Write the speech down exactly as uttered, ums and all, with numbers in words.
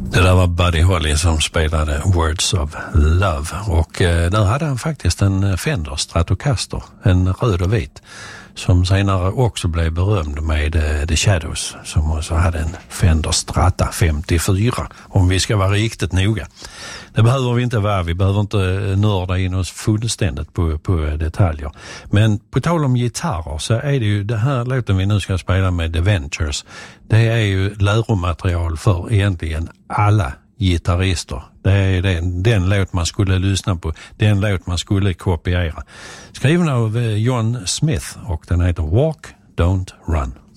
Det där var Buddy Holly som spelade Words of Love och eh, där hade han faktiskt en Fender Stratocaster, en röd och vit, som senare också blev berömd med eh, The Shadows, som också hade en Fender Strata femtiofyra, om vi ska vara riktigt noga. Det behöver vi inte vara, vi behöver inte nörda in oss fullständigt på, på detaljer. Men på tal om gitarrer så är det ju det här låten vi nu ska spela med The Ventures. Det är ju läromaterial för egentligen alla gitarrister. Det är den, den låt man skulle lyssna på, den låt man skulle kopiera. Skriven av John Smith och den heter Walk, Don't Run.